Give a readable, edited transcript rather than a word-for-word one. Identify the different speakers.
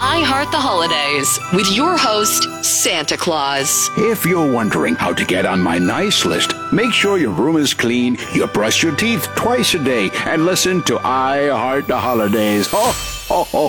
Speaker 1: I Heart the Holidays with your host, Santa Claus.
Speaker 2: If you're wondering how to get on my nice list, make sure your room is clean, you brush your teeth twice a day, and listen to I Heart the Holidays. Ho, ho, ho.